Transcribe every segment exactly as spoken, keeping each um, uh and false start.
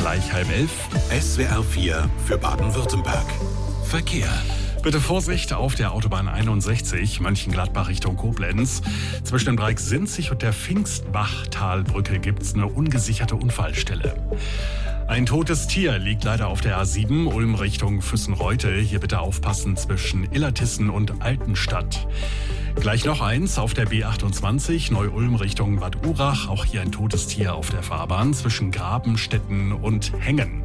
gleich halb elf. S W R vier für Baden-Württemberg. Verkehr. Bitte Vorsicht auf der Autobahn einundsechzig, Mönchengladbach Richtung Koblenz. Zwischen dem Dreieck Sinzig und der Pfingstbachtalbrücke gibt es eine ungesicherte Unfallstelle. Ein totes Tier liegt leider auf der A sieben, Ulm Richtung Füssenreute. Hier bitte aufpassen zwischen Illertissen und Altenstadt. Gleich noch eins auf der B achtundzwanzig, Neu-Ulm Richtung Bad Urach. Auch hier ein totes Tier auf der Fahrbahn zwischen Grabenstetten und Hengen.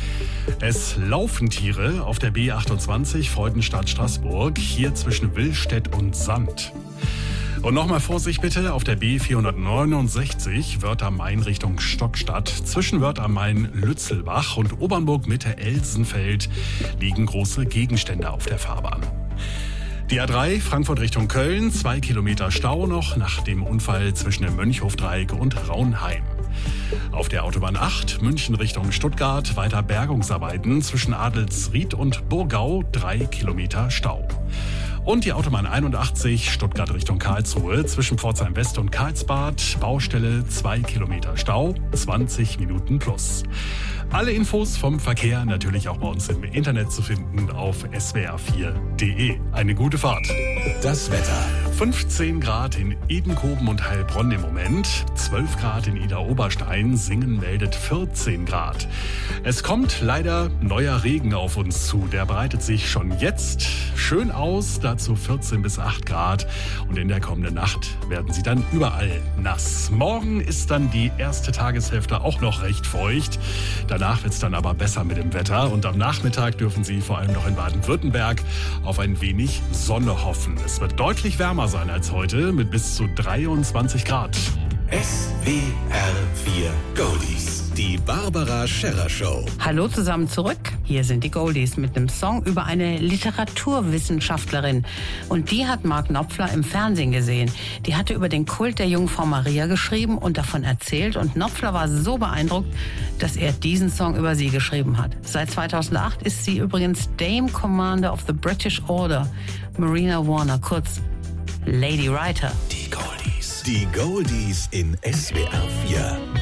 Es laufen Tiere auf der B achtundzwanzig, Freudenstadt-Straßburg, hier zwischen Willstedt und Sand. Und nochmal Vorsicht bitte auf der B vierhundertneunundsechzig, Wörth am Main Richtung Stockstadt. Zwischen Wörth am Main Lützelbach und Obernburg Mitte Elsenfeld liegen große Gegenstände auf der Fahrbahn. Die A drei, Frankfurt Richtung Köln, zwei Kilometer Stau noch nach dem Unfall zwischen dem Mönchhofdreieck und Raunheim. Auf der Autobahn acht, München Richtung Stuttgart, weiter Bergungsarbeiten zwischen Adelsried und Burgau, drei Kilometer Stau. Und die Autobahn einundachtzig, Stuttgart Richtung Karlsruhe, zwischen Pforzheim West und Karlsbad, Baustelle, zwei Kilometer Stau, zwanzig Minuten plus. Alle Infos vom Verkehr natürlich auch bei uns im Internet zu finden auf s w r vier punkt d e. Eine gute Fahrt. Das Wetter. fünfzehn Grad in Edenkoben und Heilbronn im Moment, zwölf Grad in Idar-Oberstein, Singen meldet vierzehn Grad. Es kommt leider neuer Regen auf uns zu, der breitet sich schon jetzt schön aus, dazu vierzehn bis acht Grad und in der kommenden Nacht werden sie dann überall nass. Morgen ist dann die erste Tageshälfte auch noch recht feucht, danach wird es dann aber besser mit dem Wetter und am Nachmittag dürfen Sie vor allem noch in Baden-Württemberg auf ein wenig Sonne hoffen. Es wird deutlich wärmer sein als heute mit bis zu dreiundzwanzig Grad. S W R vier Goldies. Die Barbara Scherrer Show. Hallo zusammen zurück. Hier sind die Goldies mit einem Song über eine Literaturwissenschaftlerin. Und die hat Mark Knopfler im Fernsehen gesehen. Die hatte über den Kult der Jungfrau Maria geschrieben und davon erzählt. Und Knopfler war so beeindruckt, dass er diesen Song über sie geschrieben hat. Seit zweitausendacht ist sie übrigens Dame Commander of the British Order. Marina Warner, kurz Lady Writer. Die Goldies. Die Goldies in S W R vier.